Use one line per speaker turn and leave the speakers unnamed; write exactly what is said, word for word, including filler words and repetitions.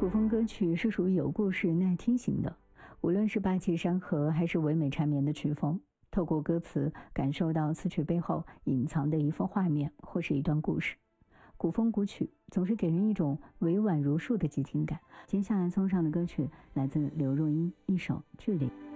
古风歌曲是属于有故事、耐听型的，无论是霸气山河还是唯美缠绵的曲风，透过歌词感受到词曲背后隐藏的一幅画面或是一段故事。古风古曲总是给人一种委婉如树的激情感。接下来送上的歌曲来自刘若英，一首《距离》。